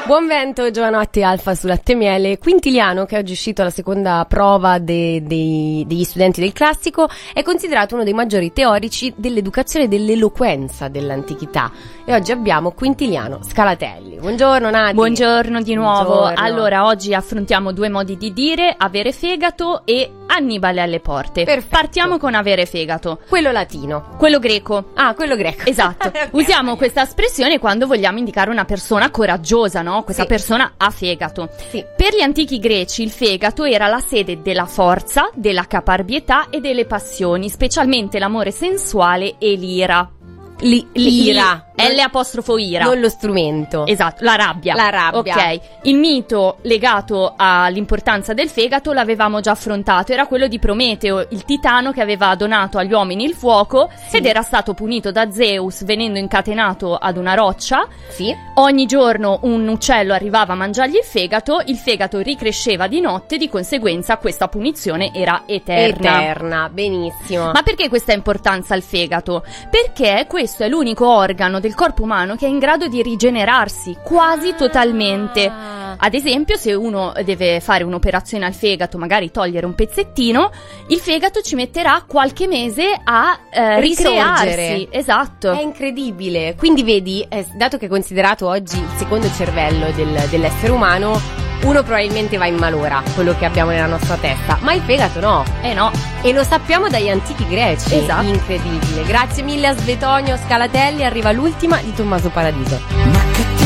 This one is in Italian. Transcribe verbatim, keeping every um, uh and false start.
Buon vento, Giovanotti Alfa su Latte e Miele. Quintiliano, che oggi è uscito alla seconda prova de, de, degli studenti del classico, è considerato uno dei maggiori teorici dell'educazione e dell'eloquenza dell'antichità. E oggi abbiamo Quintiliano Scalatelli. Buongiorno Nati. Buongiorno di nuovo. Buongiorno. Allora, oggi affrontiamo due modi di dire: avere fegato e Annibale alle porte. Perfetto. Partiamo con avere fegato. Quello latino. Quello greco. Ah, quello greco. Esatto. Okay. Usiamo questa espressione quando vogliamo indicare una persona coraggiosa, no? Questa Sì. persona ha fegato. Sì. Per gli antichi greci il fegato era la sede della forza, della caparbietà e delle passioni, specialmente l'amore sensuale e l'ira. Li, l'ira. L apostrofo ira. Non lo strumento. Esatto, la rabbia. La rabbia. Ok, il mito legato all'importanza del fegato l'avevamo già affrontato, era quello di Prometeo, il titano che aveva donato agli uomini il fuoco, Sì. ed era stato punito da Zeus venendo incatenato ad una roccia. Sì. Ogni giorno un uccello arrivava a mangiargli il fegato, il fegato ricresceva di notte, di conseguenza questa punizione era eterna. Eterna, benissimo. Ma perché questa importanza al fegato? Perché questo è l'unico organo del corpo umano che è in grado di rigenerarsi quasi totalmente. Ad esempio, se uno deve fare un'operazione al fegato, magari togliere un pezzettino, il fegato ci metterà qualche mese a eh, Risorgere. ricrearsi. Esatto. È incredibile. Quindi vedi, eh, dato che è considerato oggi il secondo cervello del- dell'essere umano, uno probabilmente va in malora, quello che abbiamo nella nostra testa, ma il fegato no. Eh no. E lo sappiamo dagli antichi greci. Esatto. Incredibile. Grazie mille a Svetonio Scalatelli. Arriva l'ultima di Tommaso Paradiso. Ma che ti